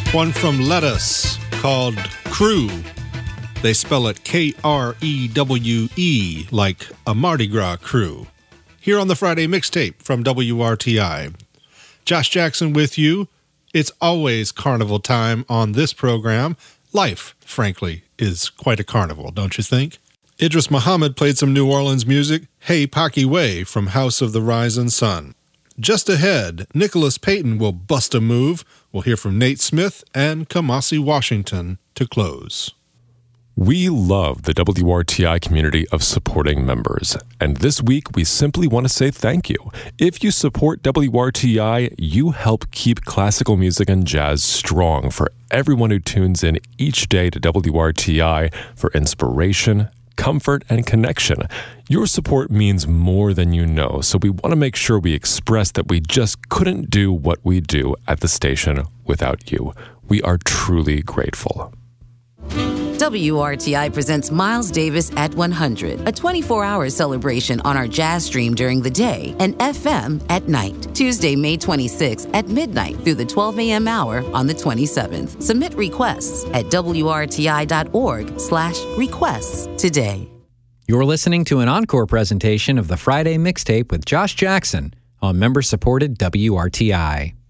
One from Lettuce called Crew. They spell it Krewe, like a Mardi Gras crew. Here on the Friday mixtape from WRTI. Josh Jackson with you. It's always carnival time on this program. Life, frankly, is quite a carnival, don't you think? Idris Muhammad played some New Orleans music. Hey Pocky Way from House of the Rising Sun. Just ahead, Nicholas Payton will bust a move. We'll hear from Nate Smith and Kamasi Washington to close. We love the WRTI community of supporting members, and this week we simply want to say thank you. If you support WRTI, you help keep classical music and jazz strong for everyone who tunes in each day to WRTI for inspiration, comfort, and connection. Your support means more than you know, so we want to make sure we express that we just couldn't do what we do at the station without you. We are truly grateful. WRTI presents Miles Davis at 100, a 24-hour celebration on our jazz stream during the day and FM at night. Tuesday, May 26th at midnight through the 12 a.m. hour on the 27th. Submit requests at WRTI.org/requests today. You're listening to an encore presentation of the Friday Mixtape with Josh Jackson on member-supported WRTI.